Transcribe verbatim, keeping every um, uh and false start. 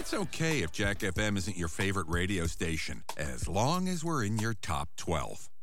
It's okay if Jack F M isn't your favorite radio station, as long as we're in your top twelve.